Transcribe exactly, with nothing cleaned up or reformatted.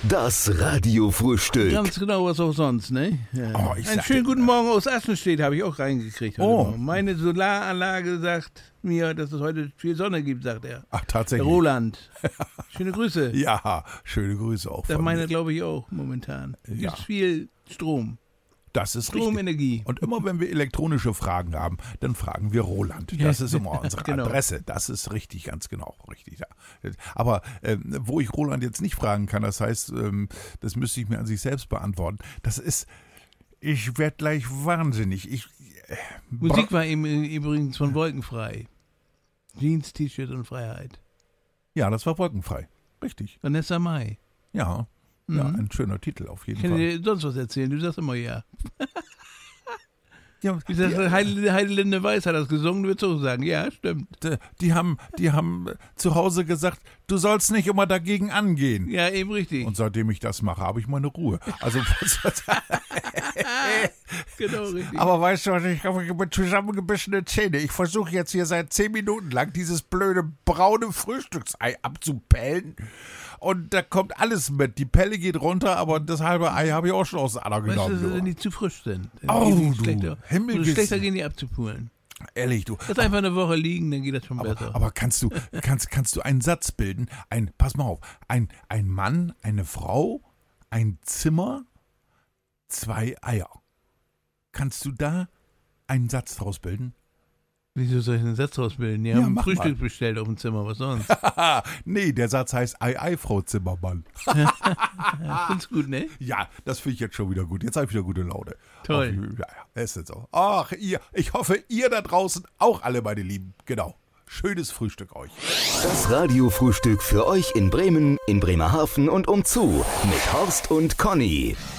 Das Radiofrühstück. Ganz genau, was auch sonst, ne? Ja. Oh, ich Einen sag schönen dir- guten Morgen aus Assenstedt habe ich auch reingekriegt. heute Oh. Morgen. Meine Solaranlage sagt mir, dass es heute viel Sonne gibt, sagt er. Ach, Der tatsächlich. Roland. Schöne Grüße. Ja, schöne Grüße auch Das von meine, mir. glaube ich, auch momentan. Es Ja. gibt viel Strom. Das ist richtig. Stromenergie. Und immer wenn wir elektronische Fragen haben, dann fragen wir Roland. Das ist immer unsere Genau. Adresse. Das ist richtig, ganz genau richtig. Ja. Aber ähm, wo ich Roland jetzt nicht fragen kann, das heißt, ähm, das müsste ich mir an sich selbst beantworten. Das ist, ich werde gleich wahnsinnig. Ich, äh, Musik war eben übrigens von Wolkenfrei. Jeans, T-Shirt und Freiheit. Ja, das war wolkenfrei. Richtig. Vanessa Mai. Ja. Mhm. Ja, ein schöner Titel auf jeden Ich kann Fall. dir sonst was erzählen, du sagst immer ja. Ja, Wie sagst du, Heide, Heidelinde Weiß hat das gesungen, du würdest auch sagen, ja, stimmt. die, die haben, die haben zu Hause gesagt, du sollst nicht immer dagegen angehen. Ja, eben richtig. Und seitdem ich das mache, habe ich meine Ruhe. Also, Genau, richtig. aber weißt du was, ich habe mit zusammengebissene Zähne. Ich versuche jetzt hier seit zehn Minuten lang dieses blöde braune Frühstücksei abzupellen. Und da kommt alles mit. Die Pelle geht runter, aber das halbe Ei habe ich auch schon aus der Ader Weißt genommen. du, wenn du. die zu frisch sind, dann Oh, gehen die du schlechter. Himmelwissen. Und schlechter gehen die abzupulen. Ehrlich, du. Lass einfach eine Woche liegen, dann geht das schon Aber, besser. aber kannst du, kannst, kannst du einen Satz bilden? Ein, pass mal auf, ein, ein Mann, eine Frau, ein Zimmer, zwei Eier. Kannst du da einen Satz draus bilden? Wieso soll ich einen Satz rausbilden? Die Ja, haben ein mach Frühstück mal. bestellt auf dem Zimmer, was sonst? Nee, der Satz heißt Ei, Ei, Frau Zimmermann. Ja, find's gut, ne? Ja, das finde ich jetzt schon wieder gut. Jetzt habe ich wieder gute Laune. Toll. Ach, ja, ja, ist jetzt so. Ach, ihr, ich hoffe, ihr da draußen auch alle, meine Lieben. Genau. Schönes Frühstück euch. Das Radiofrühstück für euch in Bremen, in Bremerhaven und umzu mit Horst und Conny.